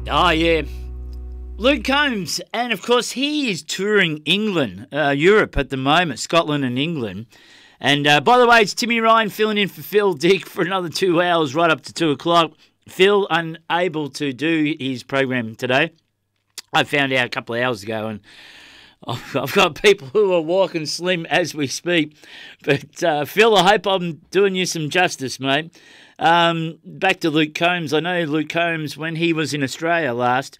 Oh, yeah. Luke Combs, and of course he is touring England, Europe at the moment, Scotland and England. And by the way, it's Timmy Ryan filling in for Phil Dick for another 2 hours, right up to 2 o'clock. Phil unable to do his program today. I found out a couple of hours ago, and I've got people who are walking slim as we speak. But Phil, I hope I'm doing you some justice, mate. Back to Luke Combs. I know Luke Combs, when he was in Australia last,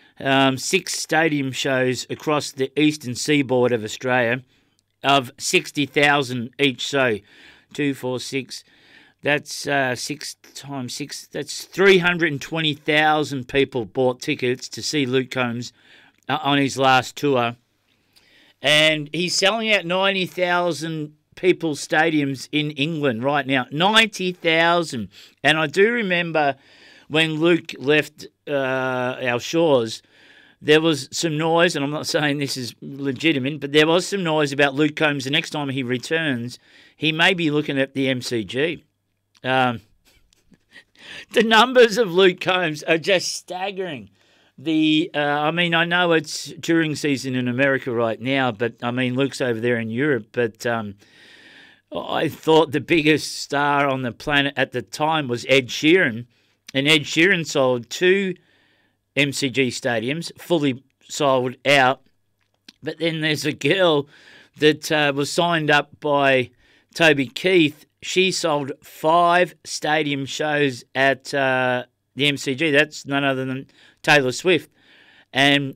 6 stadium shows across the eastern seaboard of Australia of 60,000 each show. 2, 4, 6. That's 6 times 6. That's 320,000 people bought tickets to see Luke Combs on his last tour. And he's selling out 90,000 people stadiums in England right now. 90,000. And I do remember when Luke left our shores, there was some noise, and I'm not saying this is legitimate, but there was some noise about Luke Combs. The next time he returns, he may be looking at the MCG. The numbers of Luke Combs are just staggering. I know it's touring season in America right now, but I mean, Luke's over there in Europe. But I thought the biggest star on the planet at the time was Ed Sheeran, and Ed Sheeran sold 2 MCG stadiums, fully sold out. But then there's a girl that was signed up by Toby Keith. She sold 5 stadium shows at the MCG. That's none other than Taylor Swift. And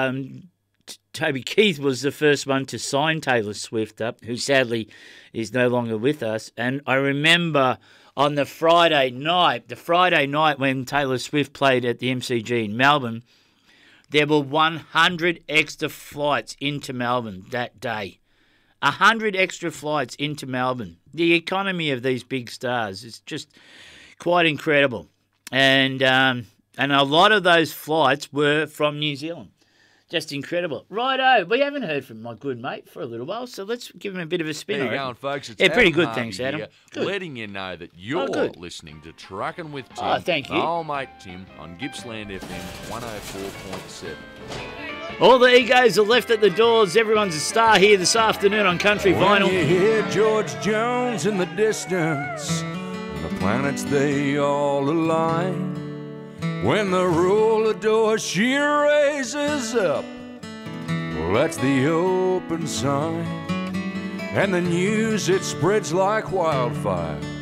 Toby Keith was the first one to sign Taylor Swift up, who sadly is no longer with us. And I remember on the Friday night when Taylor Swift played at the MCG in Melbourne, there were 100 extra flights into Melbourne that day. 100 extra flights into Melbourne. The economy of these big stars is just quite incredible. And a lot of those flights were from New Zealand. Just incredible. Righto, we haven't heard from my good mate for a little while, so let's give him a bit of a spin. How you going, folks? It's pretty Adam good, Harvey thanks, Adam. Here, letting you know that you're listening to Truckin' with Tim. Oh, thank you. Oh, mate Tim on Gippsland FM 104.7. All the egos are left at the doors. Everyone's a star here this afternoon on Country Vinyl. When you hear George Jones in the distance, the planets they all align. When the roller door she raises up, well, that's the open sign. And the news, it spreads like wildfire.